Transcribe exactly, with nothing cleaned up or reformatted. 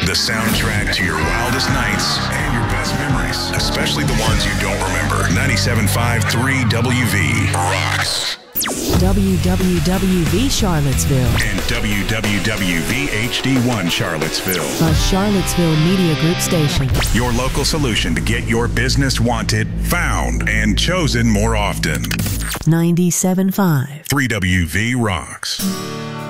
The soundtrack to your wildest nights and your best memories, especially the ones you don't remember. ninety-seven point five three W V rocks. W W W V Charlottesville And W W W V H D one Charlottesville. A Charlottesville Media Group station. Your local solution to get your business wanted, found, and chosen more often. ninety-seven point five three W V rocks.